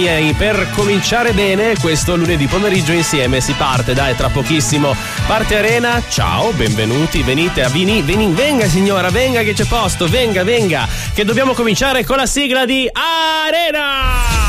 Per cominciare bene questo lunedì pomeriggio insieme si parte, dai, tra pochissimo parte Arena. Ciao, benvenuti, venite, venga signora, venga che c'è posto, venga, che dobbiamo cominciare con la sigla di Arena.